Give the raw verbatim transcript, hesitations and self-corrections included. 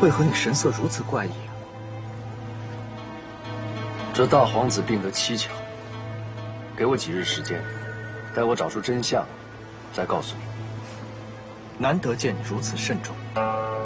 为何你神色如此怪异啊？ 这大皇子病得蹊跷，给我几日时间，待我找出真相，再告诉你。 难得见你如此慎重。